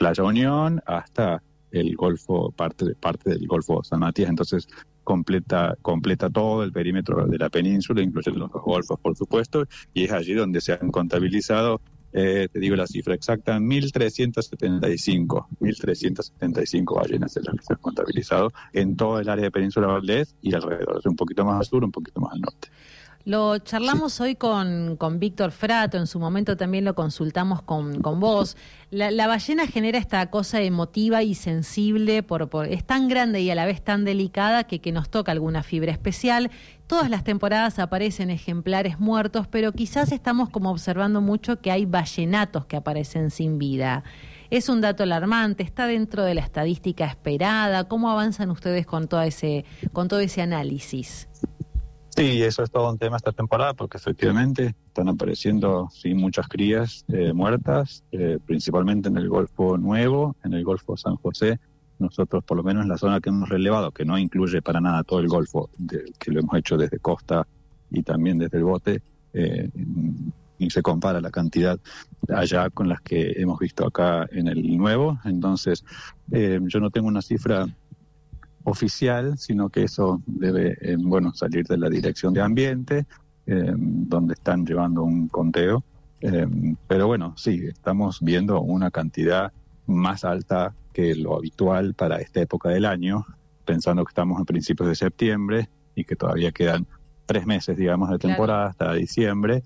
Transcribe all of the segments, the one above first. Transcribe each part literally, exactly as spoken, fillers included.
Playa Unión hasta el Golfo, parte, parte del Golfo San Matías. Entonces completa, completa todo el perímetro de la península, incluyendo los dos golfos, por supuesto, y es allí donde se han contabilizado, eh, te digo la cifra exacta, mil trescientos setenta y cinco ballenas en las que se han contabilizado en todo el área de Península Valdés y alrededor, un poquito más al sur, un poquito más al norte. Lo charlamos sí. hoy con, con Víctor Frato, en su momento también lo consultamos con, con vos. La, la ballena genera esta cosa emotiva y sensible, por, por es tan grande y a la vez tan delicada que, que nos toca alguna fibra especial. Todas las temporadas aparecen ejemplares muertos, pero quizás estamos como observando mucho que hay ballenatos que aparecen sin vida. ¿Es un dato alarmante? ¿Está dentro de la estadística esperada? ¿Cómo avanzan ustedes con todo ese, con todo ese análisis? Sí, eso es todo un tema esta temporada, porque efectivamente están apareciendo sí, muchas crías eh, muertas, eh, principalmente en el Golfo Nuevo, en el Golfo San José. Nosotros, por lo menos en la zona que hemos relevado, que no incluye para nada todo el Golfo, de, que lo hemos hecho desde costa y también desde el bote, eh, y se compara la cantidad allá con las que hemos visto acá en el Nuevo. Entonces, eh, yo no tengo una cifra oficial, sino que eso debe, eh, bueno, salir de la Dirección de Ambiente, eh, donde están llevando un conteo. Eh, pero bueno, sí, estamos viendo una cantidad más alta que lo habitual para esta época del año, pensando que estamos en principios de septiembre y que todavía quedan tres meses, digamos, de temporada, claro, hasta diciembre,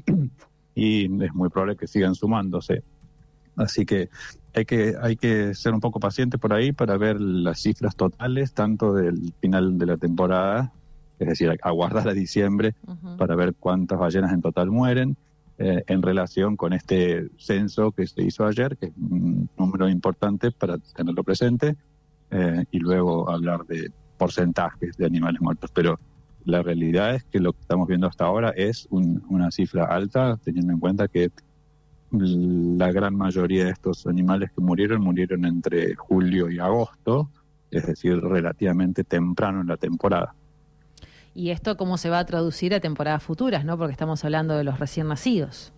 y es muy probable que sigan sumándose. Así que hay que hay que ser un poco paciente por ahí para ver las cifras totales, tanto del final de la temporada, es decir, aguardar a diciembre, uh-huh, para ver cuántas ballenas en total mueren, eh, en relación con este censo que se hizo ayer, que es un número importante para tenerlo presente, eh, y luego hablar de porcentajes de animales muertos. Pero la realidad es que lo que estamos viendo hasta ahora es un, una cifra alta, teniendo en cuenta que la gran mayoría de estos animales que murieron, murieron entre julio y agosto, es decir, relativamente temprano en la temporada. ¿Y esto cómo se va a traducir a temporadas futuras, no? Porque estamos hablando de los recién nacidos.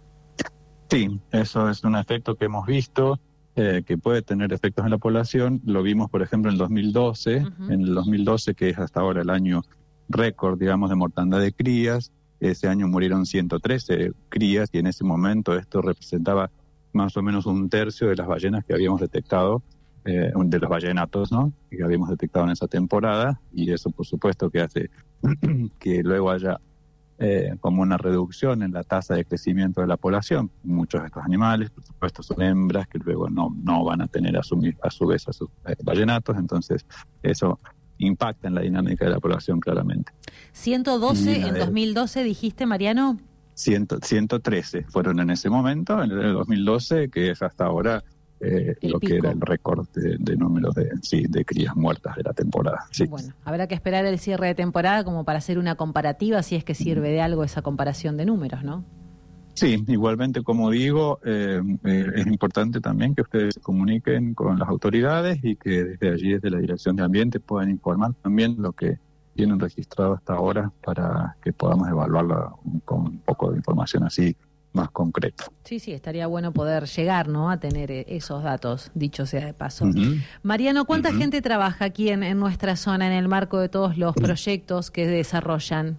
Sí, eso es un efecto que hemos visto, eh, que puede tener efectos en la población. Lo vimos, por ejemplo, en el dos mil doce, uh-huh, en el dos mil doce, que es hasta ahora el año récord, digamos, de mortandad de crías. Ese año murieron ciento trece crías y en ese momento esto representaba más o menos un tercio de las ballenas que habíamos detectado, eh, de los ballenatos, ¿no?, que habíamos detectado en esa temporada, y eso por supuesto que hace que luego haya eh, como una reducción en la tasa de crecimiento de la población. Muchos de estos animales, por supuesto, son hembras que luego no, no van a tener a su, a su vez a sus eh, ballenatos, entonces eso impacta en la dinámica de la población claramente. ciento doce en dos mil doce, dijiste, Mariano. ciento trece fueron en ese momento, en el dos mil doce, que es hasta ahora eh, lo pico, que era el récord de, de números de, sí, de crías muertas de la temporada. Sí. Bueno, habrá que esperar el cierre de temporada como para hacer una comparativa, si es que sirve de algo esa comparación de números, ¿no? Sí, igualmente, como digo, eh, eh, es importante también que ustedes se comuniquen con las autoridades y que desde allí, desde la Dirección de Ambiente, puedan informar también lo que tienen registrado hasta ahora para que podamos evaluarlo con un poco de información así más concreta. Sí, sí, estaría bueno poder llegar, ¿no?, a tener esos datos, dicho sea de paso. Uh-huh. Mariano, ¿cuánta uh-huh. gente trabaja aquí en, en nuestra zona en el marco de todos los proyectos que desarrollan?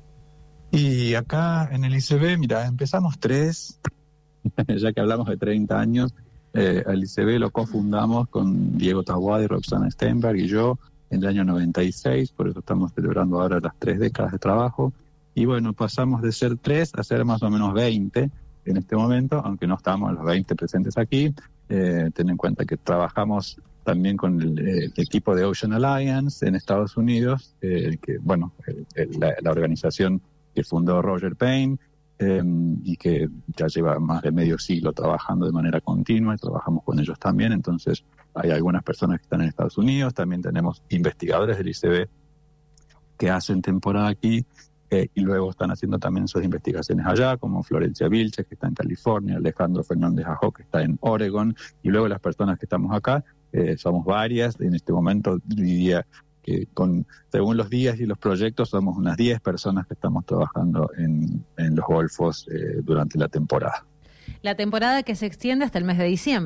Y acá en el I C B, mira, empezamos tres, ya que hablamos de treinta años, eh, el I C B lo cofundamos con Diego Taboada y Roxana Steinberg y yo en el año noventa y seis, por eso estamos celebrando ahora las tres décadas de trabajo. Y bueno, pasamos de ser tres a ser más o menos veinte en este momento, aunque no estamos los veinte presentes aquí. Eh, ten en cuenta que trabajamos también con el, el equipo de Ocean Alliance en Estados Unidos, eh, que bueno, el, el, la, la organización que fundó Roger Payne, eh, y que ya lleva más de medio siglo trabajando de manera continua, y trabajamos con ellos también. Entonces hay algunas personas que están en Estados Unidos, también tenemos investigadores del I C B que hacen temporada aquí, eh, y luego están haciendo también sus investigaciones allá, como Florencia Vilches, que está en California, Alejandro Fernández Ajó, que está en Oregon, y luego las personas que estamos acá, eh, somos varias. En este momento diría que con, según los días y los proyectos, somos unas diez personas que estamos trabajando en, en los golfos eh, durante la temporada. La temporada que se extiende hasta el mes de diciembre.